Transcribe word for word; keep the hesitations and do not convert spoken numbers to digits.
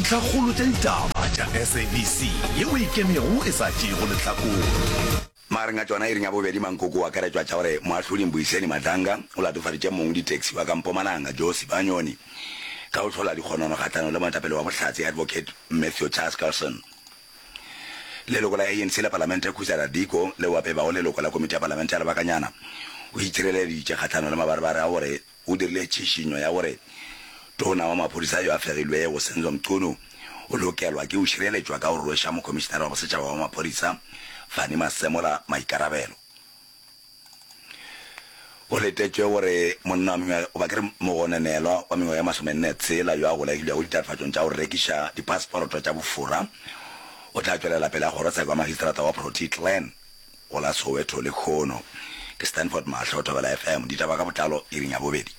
dintlhakgolo tša ditaba tša S A B C yeo e kemego e sa tšego lehlakong marenga tsona e ring ya bobedi mankoko wa karetswa tša gore moahlodi Mboiseni Madlanga o latofaditše mong di-taxi wa Kampomananga Josi Banyoni ka o tlhola dikgonono kgatlano le moetapele wa bohlatse advocate Matthew Carlson. Leloko la A N C la parlamente Khuzela Diko le wa peba o leloko la komiti ya parlamente ya Lebakanyana o itšhireleditše kgatlano le mabarabara a gore o dirile tšhišinyo ya gore tona wa maphodisa yo a fegilwego Senzo Mchunu o lokelwa ke o šireletšwa ka go rweša mokomišenara wa bosetšhaba wa maphodisa Fani Masemola maikarabelo. O letetšwe gore monna o ba kere mogonenelwa wa mengwe ya masomenne tshela yo a golegilwe go ditatofatšong tša go rekiša dipaseporoto tša bofora o tla tšwelela pele a kgorotsheko wa magistrata wa Protea go la Soweto le Khono ke Stanford Mahlo Thobela F M ditaba ka botlalo e ring ya bobedi.